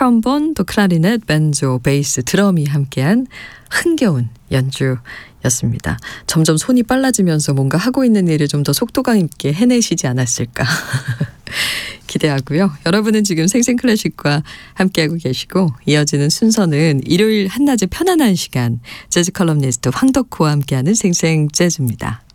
트럼본, 또 클라리넷, 벤조, 베이스, 드럼이 함께한 흥겨운 연주였습니다. 점점 손이 빨라지면서 뭔가 하고 있는 일을 좀 더 속도감 있게 해내시지 않았을까 기대하고요. 여러분은 지금 생생클래식과 함께하고 계시고 이어지는 순서는 일요일 한낮의 편안한 시간 재즈 컬럼니스트 황덕호와 함께하는 생생재즈입니다.